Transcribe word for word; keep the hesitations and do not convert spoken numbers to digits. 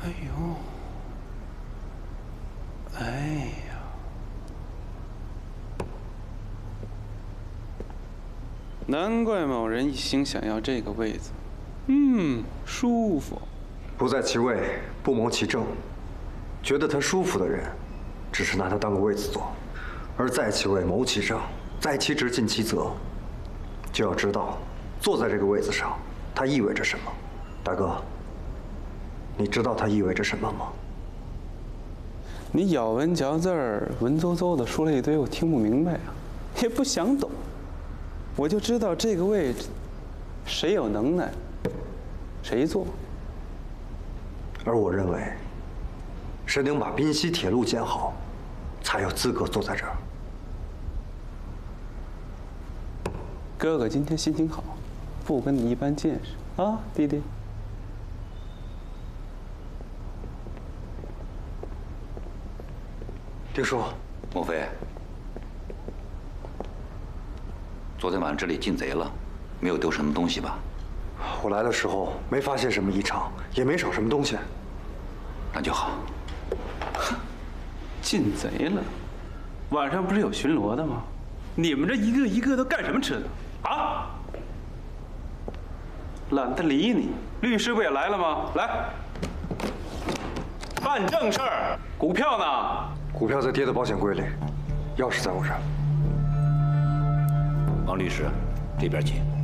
哎呦，哎呀，难怪某人一心想要这个位子。嗯，舒服。 不在其位，不谋其政。觉得他舒服的人，只是拿他当个位子坐；而在其位谋其政，在其职尽其责，就要知道坐在这个位子上，它意味着什么。大哥，你知道它意味着什么吗？ 你咬文嚼字儿，文绉绉的说了一堆，我听不明白啊，也不想懂。我就知道这个位置，谁有能耐，谁坐。 而我认为，谁能把滨西铁路建好，才有资格坐在这儿。 哥哥今天心情好，不跟你一般见识啊，弟弟。 丁叔， 莫非昨天晚上这里进贼了？没有丢什么东西吧？ 我来的时候没发现什么异常，也没少什么东西。 那就好。 进贼了？晚上不是有巡逻的吗？你们这一个一个都干什么吃的啊？懒得理你。律师不也来了吗？来，办正事儿。股票呢？ 股票在爹的保险柜里，钥匙在我这儿。 王律师，这边请。